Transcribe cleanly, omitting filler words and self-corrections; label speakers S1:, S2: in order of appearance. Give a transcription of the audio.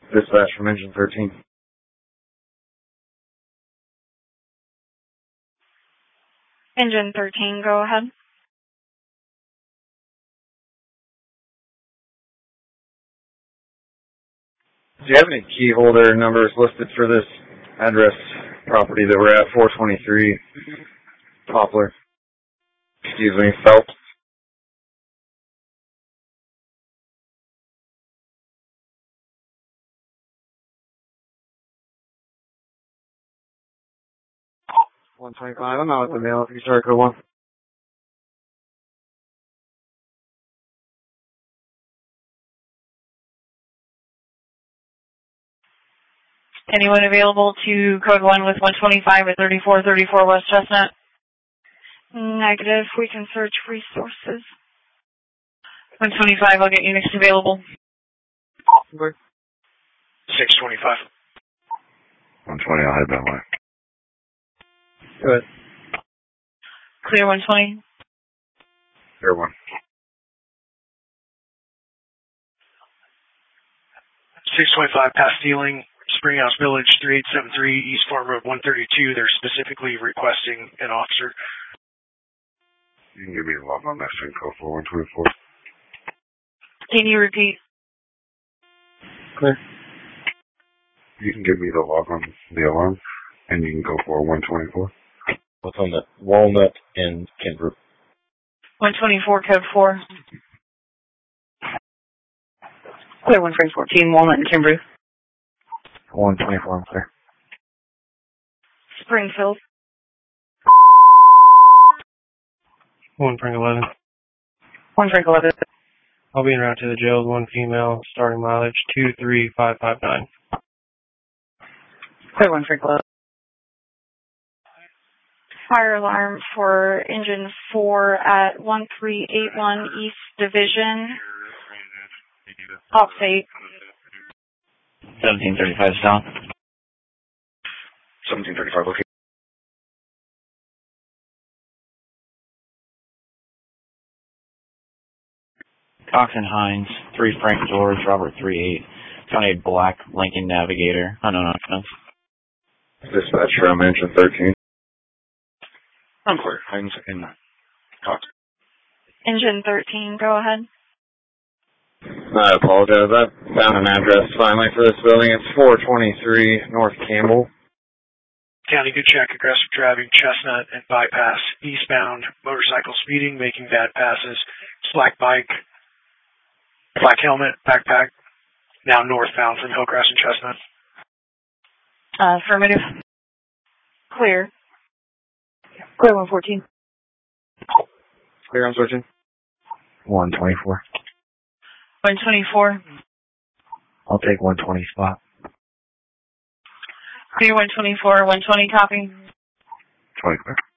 S1: Dispatch from engine 13.
S2: Engine 13, go ahead.
S1: Do you have any key holder numbers listed for this address property that we're at, 423 Poplar? Excuse me, Phelps. $125. I'm out at the mail if you start code 1.
S2: Anyone available to code 1 with 125 at 3434 West Chestnut? Negative. We can search resources. 125, I'll get you next available.
S3: 625.
S4: 120, I'll head that way.
S1: Good.
S2: Clear 120.
S4: Clear 1.
S3: 625 past Steeling, Springhouse Village, 3873 East Farm Road 132. They're specifically requesting an officer.
S4: You can give me a log on that thing, code 4124.
S2: Can you repeat?
S1: Clear.
S4: You can give me the log on the alarm, and you can go for 124.
S5: What's on the Walnut and Kimbrough?
S2: 124, code 4.
S6: Clear 114, Walnut and Kimbrough.
S1: 124, I'm clear.
S2: Springfield.
S7: 1 Frank 11.
S6: 1 Frank 11.
S7: I'll be en route to the jail with 1 female, starting mileage 23559.
S6: Clear 1 Frank 11.
S2: Fire alarm for engine 4 at 1381 East Division. Ops 8.
S8: 1735 south.
S4: 1735, okay.
S8: Cox and Hines, 3 Frank George, Robert 38. Found a black Lincoln Navigator. Unknown occupants.
S1: Dispatch from engine 13.
S4: I'm clear. Hines and Cox.
S2: Engine 13, go ahead.
S1: I apologize. I found an address finally for this building. It's 423 North Campbell.
S3: County good check, aggressive driving, Chestnut and bypass, eastbound, motorcycle speeding, making bad passes, slack bike, black helmet, backpack, now northbound from Hillcrest and Chestnut.
S2: Affirmative. Clear.
S6: Clear 114.
S1: Clear, I'm switching. 124.
S2: 124.
S1: I'll take 120 spot.
S2: Clear 124, 120 copy.
S4: 20 clear.